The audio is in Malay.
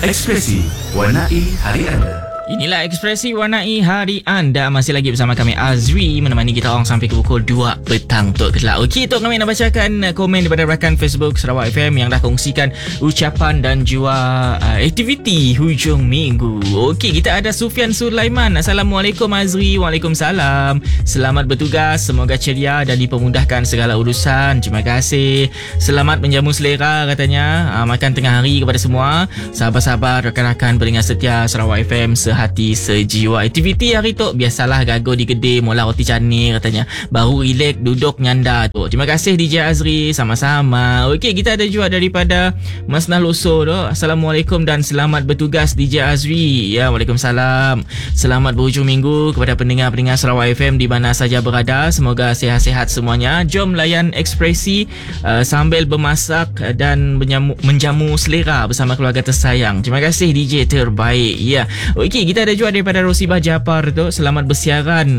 Ekspresi warnai hari anda. Inilah Ekspresi Warnai Hari Anda. Masih lagi bersama kami Azri, menemani kita orang sampai ke pukul 2 petang Tok Kelak. Okey, Tok kami nak bacakan komen daripada rakan Facebook Sarawak FM yang dah kongsikan ucapan dan jua aktiviti hujung minggu. Okey, kita ada Sufian Sulaiman. Assalamualaikum Azri. Waalaikumsalam. Selamat bertugas, semoga ceria dan dipermudahkan segala urusan. Terima kasih. Selamat menjamu selera katanya. Makan tengah hari kepada semua. Sahabat-sahabat, rakan-rakan pendengar setia Sarawak FM, hati sejiwa. Aktiviti hari tu biasalah gago di kedai, mola roti canir katanya. Baru relax duduk nyanda tu. Terima kasih DJ Azri, sama-sama. Okey, kita ada juga daripada Mas Naloso tu. Assalamualaikum dan selamat bertugas DJ Azri. Ya, Waalaikumsalam. Selamat berhujung minggu kepada pendengar-pendengar Sarawak FM di mana saja berada. Semoga sihat-sihat semuanya. Jom layan Ekspresi sambil bermasak dan menjamu selera bersama keluarga tersayang. Terima kasih DJ terbaik. Ya. Okey, kita ada juga daripada Rosibah Japar tu. Selamat bersiaran